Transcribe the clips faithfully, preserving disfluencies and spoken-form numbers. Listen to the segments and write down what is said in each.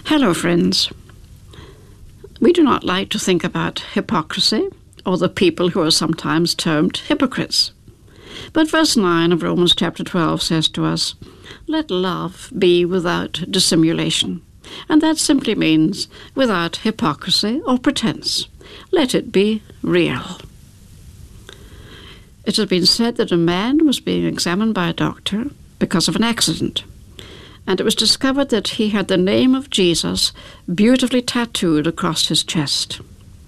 Hello, friends. We do not like to think about hypocrisy or the people who are sometimes termed hypocrites. But verse nine of Romans chapter twelve says to us, "Let love be without dissimulation." And that simply means without hypocrisy or pretense. Let it be real. It has been said that a man was being examined by a doctor because of an accident, and it was discovered that he had the name of Jesus beautifully tattooed across his chest.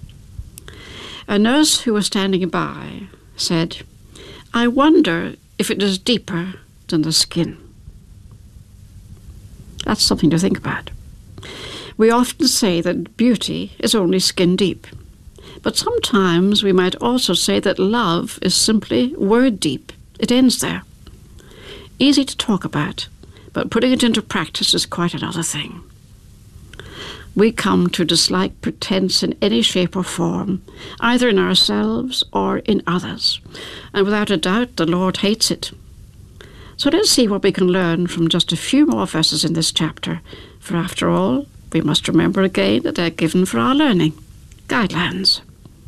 A nurse who was standing by said, "I wonder if it is deeper than the skin." That's something to think about. We often say that beauty is only skin deep, but sometimes we might also say that love is simply word deep. It ends there. Easy to talk about, but putting it into practice is quite another thing. We come to dislike pretense in any shape or form, either in ourselves or in others, and without a doubt the Lord hates it. So let's see what we can learn from just a few more verses in this chapter, for after all, we must remember again that they're given for our learning, guidelines.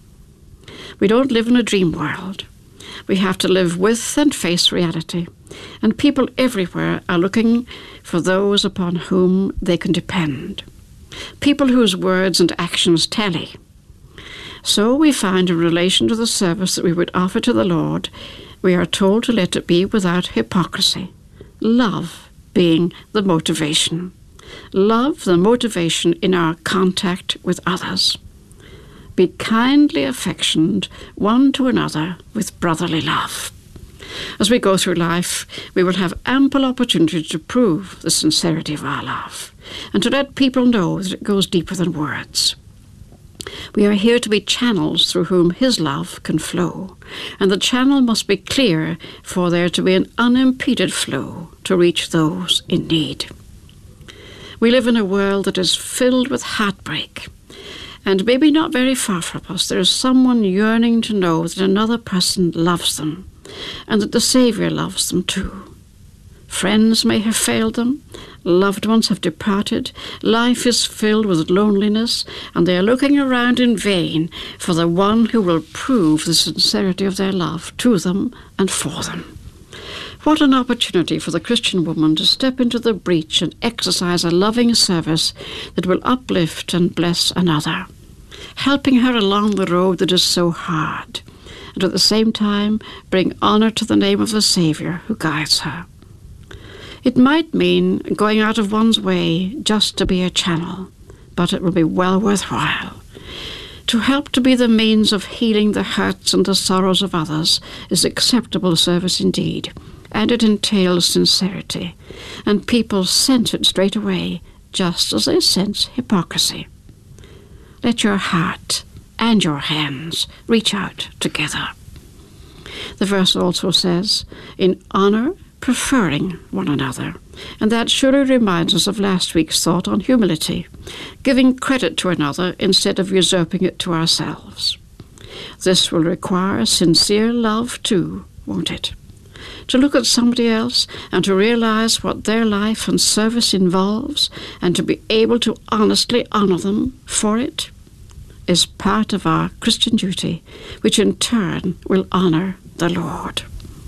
We don't live in a dream world. We have to live with and face reality, and people everywhere are looking for those upon whom they can depend, people whose words and actions tally. So we find in relation to the service that we would offer to the Lord, we are told to let it be without hypocrisy, love being the motivation. Love the motivation in our contact with others. Be kindly affectioned one to another with brotherly love. As we go through life, we will have ample opportunity to prove the sincerity of our love and to let people know that it goes deeper than words. We are here to be channels through whom His love can flow, and the channel must be clear for there to be an unimpeded flow to reach those in need. We live in a world that is filled with heartbreak, and maybe not very far from us there is someone yearning to know that another person loves them, and that the Saviour loves them too. Friends may have failed them, loved ones have departed, life is filled with loneliness, and they are looking around in vain for the one who will prove the sincerity of their love to them and for them. What an opportunity for the Christian woman to step into the breach and exercise a loving service that will uplift and bless another, helping her along the road that is so hard, and at the same time bring honour to the name of the Saviour who guides her. It might mean going out of one's way just to be a channel, but it will be well worthwhile. To help to be the means of healing the hurts and the sorrows of others is acceptable service indeed, and it entails sincerity, and people sense it straight away, just as they sense hypocrisy. Let your heart and your hands reach out together. The verse also says, in honour, preferring one another, and that surely reminds us of last week's thought on humility, giving credit to another instead of usurping it to ourselves. This will require sincere love too, won't it? To look at somebody else and to realize what their life and service involves, and to be able to honestly honor them for it, is part of our Christian duty, which in turn will honor the Lord.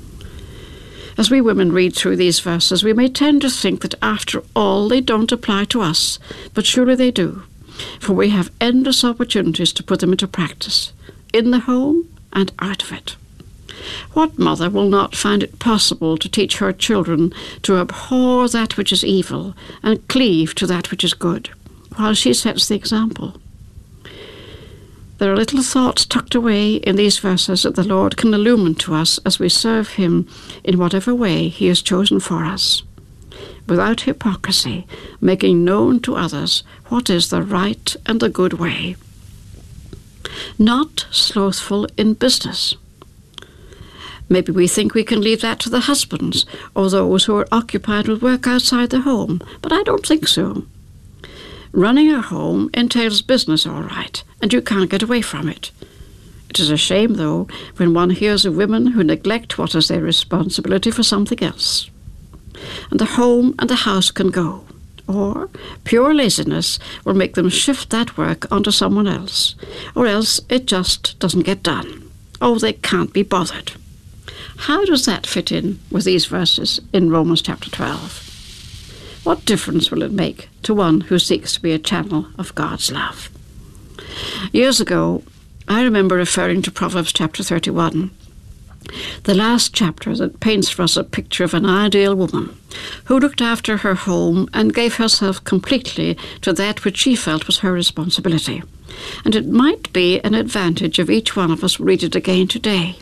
As we women read through these verses, we may tend to think that after all they don't apply to us, but surely they do, for we have endless opportunities to put them into practice, in the home and out of it. What mother will not find it possible to teach her children to abhor that which is evil and cleave to that which is good, while she sets the example? There are little thoughts tucked away in these verses that the Lord can illumine to us as we serve Him in whatever way He has chosen for us, without hypocrisy, making known to others what is the right and the good way. Not slothful in business. Maybe we think we can leave that to the husbands or those who are occupied with work outside the home, but I don't think so. Running a home entails business, all right, and you can't get away from it. It is a shame, though, when one hears of women who neglect what is their responsibility for something else. And the home and the house can go, Or pure laziness will make them shift that work onto someone else, or else it just doesn't get done. Oh, they can't be bothered. How does that fit in with these verses in Romans chapter twelve? What difference will it make to one who seeks to be a channel of God's love? Years ago, I remember referring to Proverbs chapter thirty-one, the last chapter that paints for us a picture of an ideal woman who looked after her home and gave herself completely to that which she felt was her responsibility. And it might be an advantage if each one of us read it again today.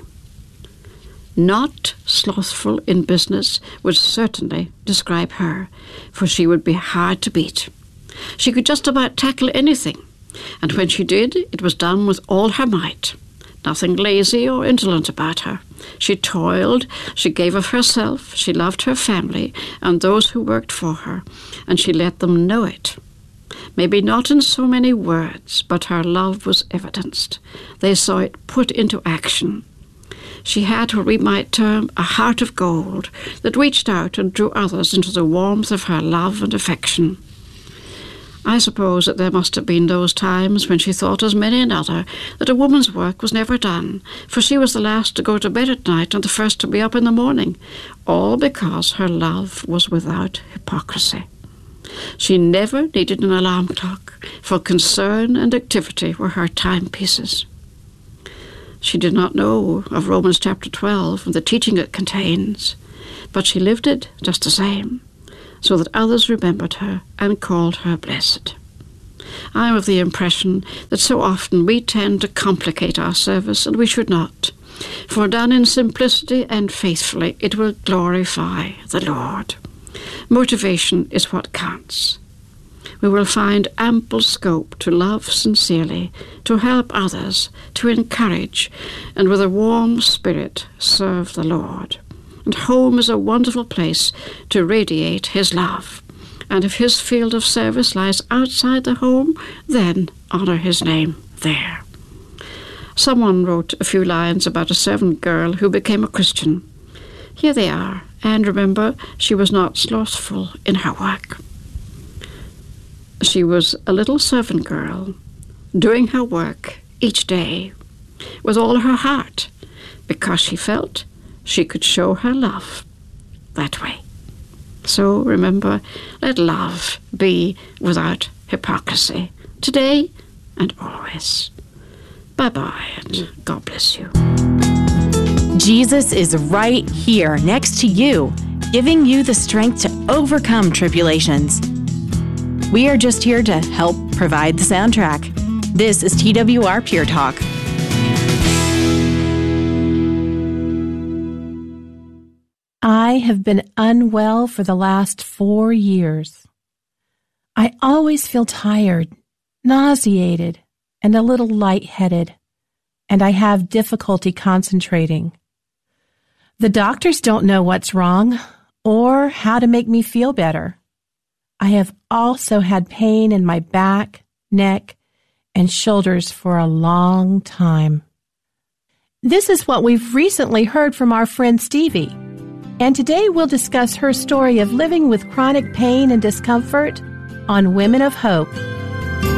Not slothful in business would certainly describe her, for she would be hard to beat. She could just about tackle anything, and when she did, it was done with all her might. Nothing lazy or indolent about her. She toiled, she gave of herself, she loved her family and those who worked for her, and she let them know it. Maybe not in so many words, but her love was evidenced. They saw it put into action. She had what we might term a heart of gold that reached out and drew others into the warmth of her love and affection. I suppose that there must have been those times when she thought, as many another, that a woman's work was never done, for she was the last to go to bed at night and the first to be up in the morning, all because her love was without hypocrisy. She never needed an alarm clock, for concern and activity were her timepieces. She did not know of Romans chapter twelve and the teaching it contains, but she lived it just the same, so that others remembered her and called her blessed. I am of the impression that so often we tend to complicate our service, and we should not. For done in simplicity and faithfully, it will glorify the Lord. Motivation is what counts. We will find ample scope to love sincerely, to help others, to encourage, and with a warm spirit serve the Lord. And home is a wonderful place to radiate his love. And if his field of service lies outside the home, then honor his name there. Someone wrote a few lines about a servant girl who became a Christian. Here they are, and remember, she was not slothful in her work. She was a little servant girl, doing her work each day with all her heart, because she felt she could show her love that way. So remember, let love be without hypocrisy, today and always. Bye-bye, and God bless you. Jesus is right here next to you, giving you the strength to overcome tribulations. We are just here to help provide the soundtrack. This is T W R Pure Talk. I have been unwell for the last four years. I always feel tired, nauseated, and a little lightheaded, and I have difficulty concentrating. The doctors don't know what's wrong or how to make me feel better. I have also had pain in my back, neck, and shoulders for a long time. This is what we've recently heard from our friend Stevie. And today we'll discuss her story of living with chronic pain and discomfort on Women of Hope.